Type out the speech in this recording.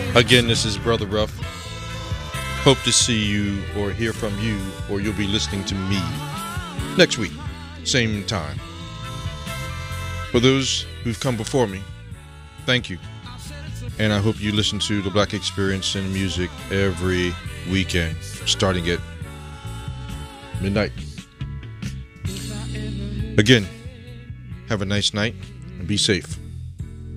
Again, this is Brother Ruff. Hope to see you or hear from you, or you'll be listening to me next week, same time. For those who've come before me, thank you. And I hope you listen to the Black Experience in Music every weekend, starting at midnight. Again, have a nice night and be safe.